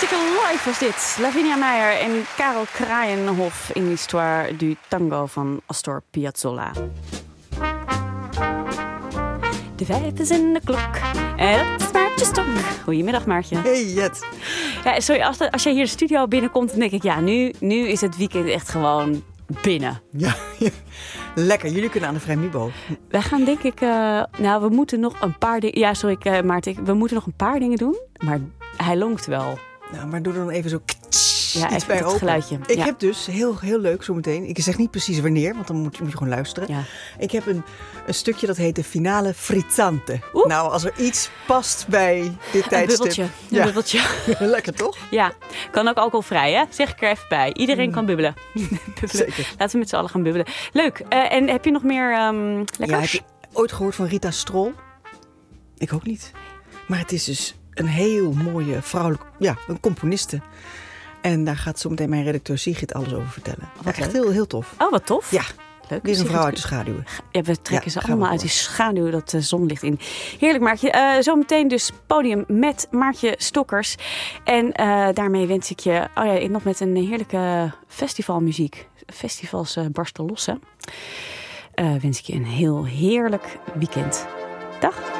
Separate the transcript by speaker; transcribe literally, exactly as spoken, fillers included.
Speaker 1: Hartstikke live was dit. Lavinia Meijer en Karel Kraaienhof in Histoire du Tango van Astor Piazzolla. De vijf is in de klok. En dat is Maartje Stok. Goedemiddag, Maartje.
Speaker 2: Hey, Jet.
Speaker 1: Ja, sorry, als, als jij hier de studio binnenkomt, dan denk ik, ja, nu, nu is het weekend echt gewoon binnen.
Speaker 2: Ja, ja. Lekker. Jullie kunnen aan de Vrijmibo.
Speaker 1: Wij gaan denk ik, uh, nou, we moeten nog een paar dingen. Ja, sorry, uh, Maarten, we moeten nog een paar dingen doen, maar hij lonkt wel.
Speaker 2: Nou, maar doe dan even zo
Speaker 1: ja,
Speaker 2: iets
Speaker 1: even
Speaker 2: bij
Speaker 1: het
Speaker 2: open.
Speaker 1: geluidje.
Speaker 2: Ik
Speaker 1: ja.
Speaker 2: heb dus heel, heel leuk zometeen. Ik zeg niet precies wanneer, want dan moet je, moet je gewoon luisteren.
Speaker 1: Ja.
Speaker 2: Ik heb een, een stukje dat heet de finale frizzante.
Speaker 1: Oeh.
Speaker 2: Nou, als er iets past bij dit tijdstip.
Speaker 1: Een bubbeltje. Een
Speaker 2: ja.
Speaker 1: bubbeltje.
Speaker 2: Lekker toch?
Speaker 1: Ja, kan ook alcoholvrij, hè? Zeg ik er even bij. Iedereen
Speaker 2: mm.
Speaker 1: kan bubbelen. bubbelen.
Speaker 2: Zeker.
Speaker 1: Laten we met z'n allen gaan bubbelen. Leuk. Uh, en heb je nog meer um, lekkers?
Speaker 2: Ja, heb je ooit gehoord van Rita Strol? Ik ook niet. Maar het is dus een heel mooie vrouwelijke, ja, een componiste. En daar gaat zo meteen mijn redacteur Sigrid alles over vertellen.
Speaker 1: Wat
Speaker 2: echt
Speaker 1: leuk.
Speaker 2: heel, heel tof.
Speaker 1: Oh, wat tof.
Speaker 2: Ja.
Speaker 1: Leuk.
Speaker 2: Die is een vrouw uit de schaduw.
Speaker 1: Ja, we trekken
Speaker 2: ja,
Speaker 1: ze allemaal uit die schaduw, dat uh, zonlicht in. Heerlijk, Maartje. Uh, zometeen dus podium met Maartje Stokkers. En uh, daarmee wens ik je, oh ja, nog met een heerlijke festivalmuziek. Festivals uh, barsten los, hè. Uh, wens ik je een heel heerlijk weekend. Dag.